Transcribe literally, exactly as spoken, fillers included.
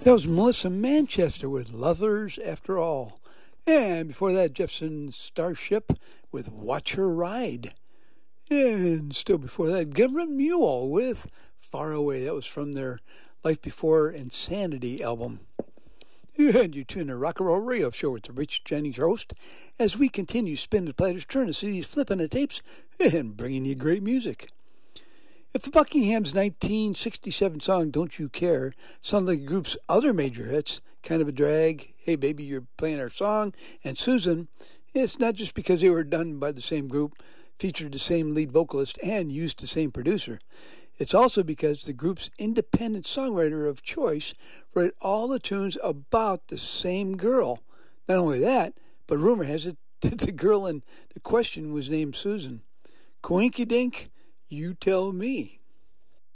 That was Melissa Manchester with Lovers After All. And before that, Jefferson Starship with Watch Her Ride. And still before that, Government Mule with Far Away. That was from their Life Before Insanity album. And you tune in Rock and Roll Radio Show with the Rich Jennings host as we continue spinning the platters, turning the C Ds, flipping the tapes, and bringing you great music. If the Buckingham's nineteen sixty-seven song Don't You Care sounded like the group's other major hits, Kind of a Drag, Hey Baby You're Playing Our Song, and Susan, it's not just because they were done by the same group, featured the same lead vocalist, and used the same producer. It's also because the group's independent songwriter of choice wrote all the tunes about the same girl. Not only that, but rumor has it that the girl in the question was named Susan. Coinky Dink? You tell me.